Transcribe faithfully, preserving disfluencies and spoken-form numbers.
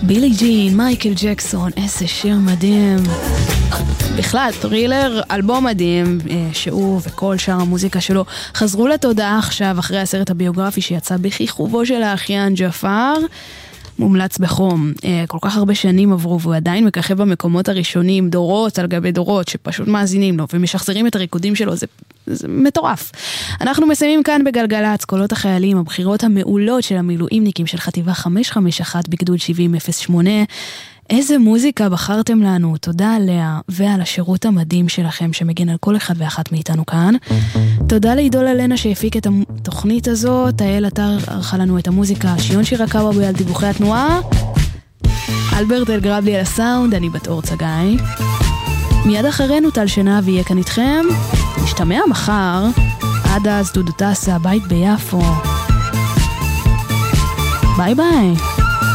בילי ג'ין, מייקל ג'קסון, איזה שיר מדהים. בכלל, טרילר, אלבום מדהים, שהוא וכל שאר המוזיקה שלו חזרו לתודעה עכשיו אחרי הסרט הביוגרפי שיצא בכיכובו של האחיין ג'פר. מומלץ בחום. כל כך הרבה שנים עברו והוא עדיין מככב במקומות הראשונים, דורות על גבי דורות שפשוט מאזינים לו ומשחזרים את הריקודים שלו, זה, זה מטורף. אנחנו מסיימים כאן בגלגלץ, קולות החיילים, הבחירות המעולות של המילואימניקים של חטיבה חמש חמש אחת בגדוד שבעים אפס שמונה. איזה מוזיקה בחרתם לנו, תודה עליה ועל השירות המדהים שלכם שמגן על כל אחד ואחת מאיתנו כאן. תודה לעידול אלנה שהפיק את התוכנית הזאת, האל אתר ערכה לנו את המוזיקה, שיון שירקאווה על דיווחי התנועה, אלברט אלגרבלי על הסאונד, אני בת אור צגאי. מיד אחרינו טל שנב יהיה כאן איתכם, נשתמע מחר, עד אז דודו טסה, בית ביפו. ביי ביי.